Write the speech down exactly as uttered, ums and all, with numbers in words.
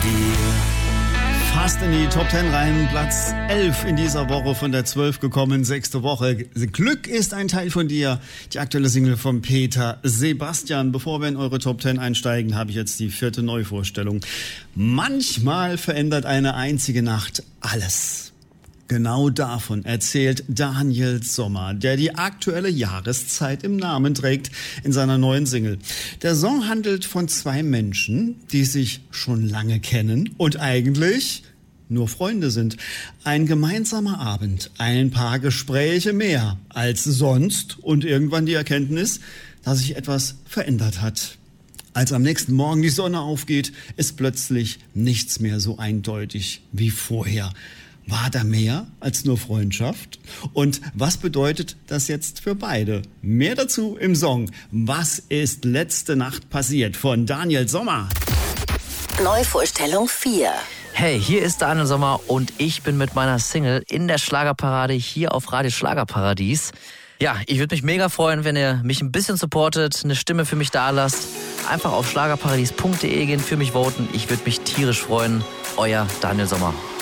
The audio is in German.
Fast in die Top Ten rein, Platz elf in dieser Woche, von der zwölf gekommen, sechste Woche. Glück ist ein Teil von dir, die aktuelle Single von Peter Sebastian. Bevor wir in eure Top Ten einsteigen, habe ich jetzt die vierte Neuvorstellung. Manchmal verändert eine einzige Nacht alles. Genau davon erzählt Daniel Sommer, der die aktuelle Jahreszeit im Namen trägt, in seiner neuen Single. Der Song handelt von zwei Menschen, die sich schon lange kennen und eigentlich nur Freunde sind. Ein gemeinsamer Abend, ein paar Gespräche mehr als sonst und irgendwann die Erkenntnis, dass sich etwas verändert hat. Als am nächsten Morgen die Sonne aufgeht, ist plötzlich nichts mehr so eindeutig wie vorher. War da mehr als nur Freundschaft? Und was bedeutet das jetzt für beide? Mehr dazu im Song Was ist letzte Nacht passiert von Daniel Sommer. Neuvorstellung vier. Hey, hier ist Daniel Sommer und ich bin mit meiner Single in der Schlagerparade hier auf Radio Schlagerparadies. Ja, ich würde mich mega freuen, wenn ihr mich ein bisschen supportet, eine Stimme für mich da lasst. Einfach auf schlagerparadies punkt de gehen, für mich voten. Ich würde mich tierisch freuen. Euer Daniel Sommer.